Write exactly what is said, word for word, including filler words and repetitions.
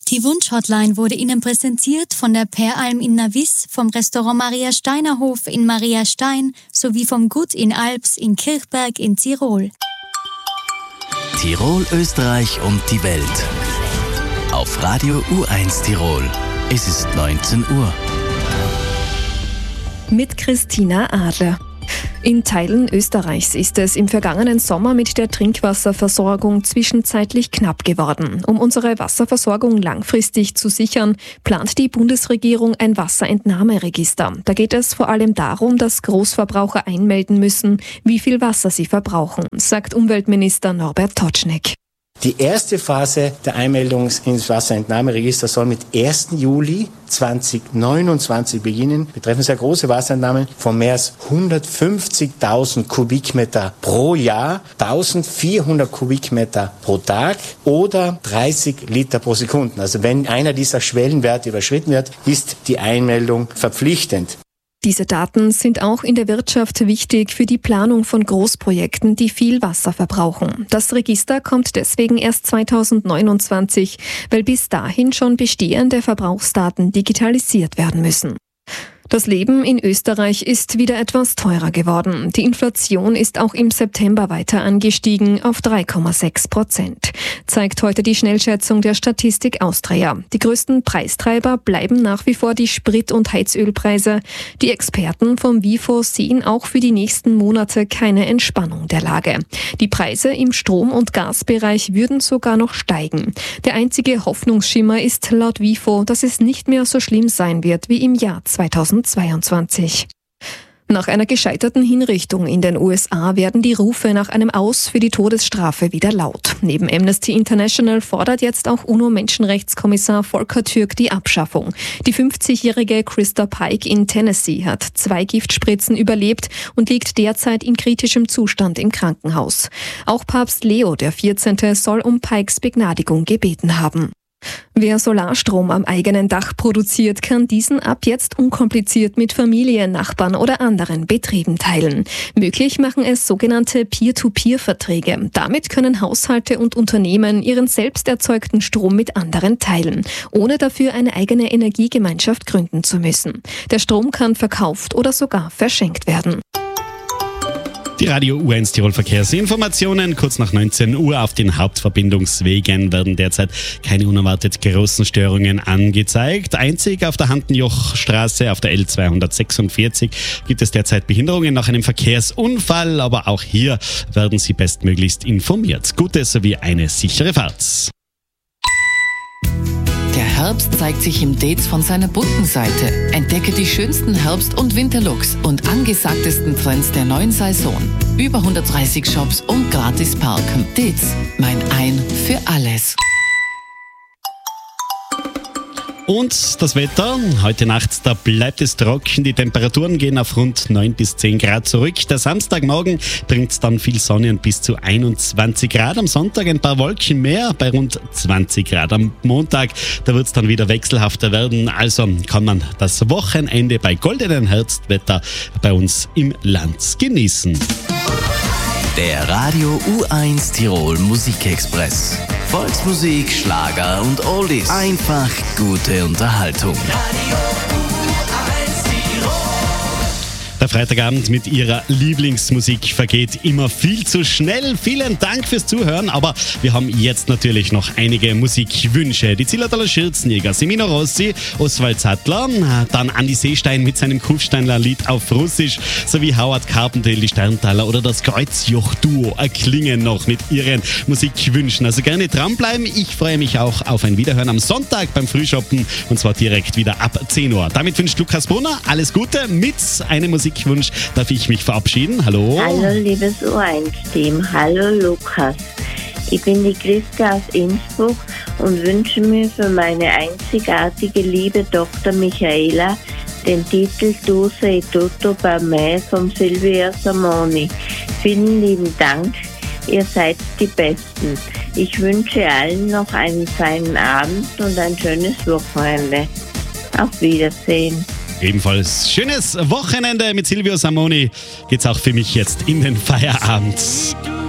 Die Wunsch-Hotline wurde Ihnen präsentiert von der Peralm in Navis, vom Restaurant Maria Steiner Hof in Maria Stein sowie vom Gut in Alps in Kirchberg in Tirol. Tirol, Österreich und die Welt. Auf Radio U eins Tirol. Es ist neunzehn Uhr. Mit Christina Adler. In Teilen Österreichs ist es im vergangenen Sommer mit der Trinkwasserversorgung zwischenzeitlich knapp geworden. Um unsere Wasserversorgung langfristig zu sichern, plant die Bundesregierung ein Wasserentnahmeregister. Da geht es vor allem darum, dass Großverbraucher einmelden müssen, wie viel Wasser sie verbrauchen, sagt Umweltminister Norbert Totschnig. Die erste Phase der Einmeldung ins Wasserentnahmeregister soll mit ersten Juli zweitausendneunundzwanzig beginnen. Betreffen sehr große Wasserentnahmen von mehr als hundertfünfzigtausend Kubikmeter pro Jahr, eintausendvierhundert Kubikmeter pro Tag oder dreißig Liter pro Sekunde. Also wenn einer dieser Schwellenwerte überschritten wird, ist die Einmeldung verpflichtend. Diese Daten sind auch in der Wirtschaft wichtig für die Planung von Großprojekten, die viel Wasser verbrauchen. Das Register kommt deswegen erst zweitausendneunundzwanzig, weil bis dahin schon bestehende Verbrauchsdaten digitalisiert werden müssen. Das Leben in Österreich ist wieder etwas teurer geworden. Die Inflation ist auch im September weiter angestiegen auf drei Komma sechs Prozent, zeigt heute die Schnellschätzung der Statistik Austria. Die größten Preistreiber bleiben nach wie vor die Sprit- und Heizölpreise. Die Experten vom WIFO sehen auch für die nächsten Monate keine Entspannung der Lage. Die Preise im Strom- und Gasbereich würden sogar noch steigen. Der einzige Hoffnungsschimmer ist laut WIFO, dass es nicht mehr so schlimm sein wird wie im Jahr zweitausendzweiundzwanzig. Nach einer gescheiterten Hinrichtung in den U S A werden die Rufe nach einem Aus für die Todesstrafe wieder laut. Neben Amnesty International fordert jetzt auch UNO-Menschenrechtskommissar Volker Türk die Abschaffung. Die fünfzigjährige Krista Pike in Tennessee hat zwei Giftspritzen überlebt und liegt derzeit in kritischem Zustand im Krankenhaus. Auch Papst Leo der vierzehnte soll um Pikes Begnadigung gebeten haben. Wer Solarstrom am eigenen Dach produziert, kann diesen ab jetzt unkompliziert mit Familie, Nachbarn oder anderen Betrieben teilen. Möglich machen es sogenannte Peer-to-Peer-Verträge. Damit können Haushalte und Unternehmen ihren selbst erzeugten Strom mit anderen teilen, ohne dafür eine eigene Energiegemeinschaft gründen zu müssen. Der Strom kann verkauft oder sogar verschenkt werden. Die Radio U eins Tirol Verkehrsinformationen. Kurz nach neunzehn Uhr auf den Hauptverbindungswegen werden derzeit keine unerwartet großen Störungen angezeigt. Einzig auf der Handenjochstraße auf der L zweihundertsechsundvierzig gibt es derzeit Behinderungen nach einem Verkehrsunfall, aber auch hier werden Sie bestmöglichst informiert. Gute sowie eine sichere Fahrt. Der Herbst zeigt sich im Dates von seiner bunten Seite. Entdecke die schönsten Herbst- und Winterlooks und angesagtesten Trends der neuen Saison. Über hundertdreißig Shops und gratis parken. Dates, mein Ein für alles. Und das Wetter, heute Nacht, da bleibt es trocken. Die Temperaturen gehen auf rund neun bis zehn Grad zurück. Der Samstagmorgen bringt dann viel Sonne und bis zu einundzwanzig Grad. Am Sonntag ein paar Wolken mehr bei rund zwanzig Grad. Am Montag, da wird es dann wieder wechselhafter werden. Also kann man das Wochenende bei goldenem Herbstwetter bei uns im Land genießen. Der Radio U eins Tirol Musikexpress. Volksmusik, Schlager und Oldies. Einfach gute Unterhaltung. Radio U eins Tirol. Der Freitagabend mit Ihrer Lieblingsmusik vergeht immer viel zu schnell. Vielen Dank fürs Zuhören, aber wir haben jetzt natürlich noch einige Musikwünsche. Die Zillertaler Schürzenjäger, Semino Rossi, Oswald Sattler, dann Andi Seestein mit seinem Kufsteinler Lied auf Russisch, sowie Howard Carpendale, die Sterntaler oder das Kreuzjoch-Duo erklingen noch mit ihren Musikwünschen. Also gerne dranbleiben. Ich freue mich auch auf ein Wiederhören am Sonntag beim Frühshoppen und zwar direkt wieder ab zehn Uhr. Damit wünscht Lukas Brunner alles Gute mit einem Musikwunsch. Darf ich mich verabschieden? Hallo. Hallo liebes U eins-Team. Hallo Lukas. Ich bin die Christa aus Innsbruck und wünsche mir für meine einzigartige liebe Tochter Michaela den Titel Tu sei tutto per me von Silvia Samoni. Vielen lieben Dank, ihr seid die Besten. Ich wünsche allen noch einen feinen Abend und ein schönes Wochenende. Auf Wiedersehen. Ebenfalls schönes Wochenende mit Silvio Samoni. Geht's auch für mich jetzt in den Feierabend.